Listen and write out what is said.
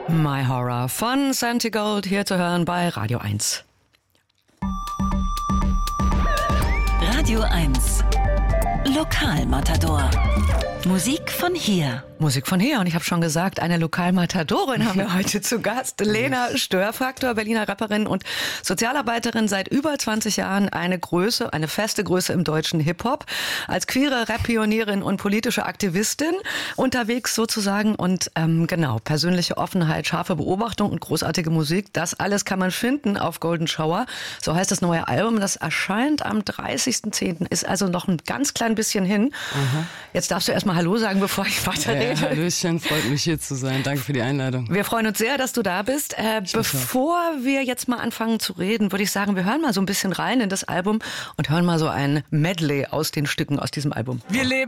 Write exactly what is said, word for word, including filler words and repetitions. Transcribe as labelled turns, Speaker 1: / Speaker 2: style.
Speaker 1: My Horror von Santigold, hier zu hören bei Radio eins.
Speaker 2: Radio eins Lokalmatador. Musik von hier.
Speaker 1: Musik von hier. Und ich habe schon gesagt, eine Lokalmatadorin haben wir heute zu Gast. Lena Störfaktor, Berliner Rapperin und Sozialarbeiterin, seit über zwanzig Jahren eine Größe, eine feste Größe im deutschen Hip-Hop. Als queere Rap-Pionierin und politische Aktivistin unterwegs sozusagen. Und ähm, genau, persönliche Offenheit, scharfe Beobachtung und großartige Musik. Das alles kann man finden auf Golden Shower. So heißt das neue Album. Das erscheint am dreißigsten zehnten Ist also noch ein ganz klein bisschen hin. Aha. Jetzt darfst du erstmal Hallo sagen, bevor ich weiterrede.
Speaker 3: Ja, Hallöchen, freut mich hier zu sein. Danke für die Einladung.
Speaker 1: Wir freuen uns sehr, dass du da bist. Äh, bevor wir jetzt mal anfangen zu reden, würde ich sagen, wir hören mal so ein bisschen rein in das Album und hören mal so ein Medley aus den Stücken aus diesem Album.
Speaker 4: Wir leben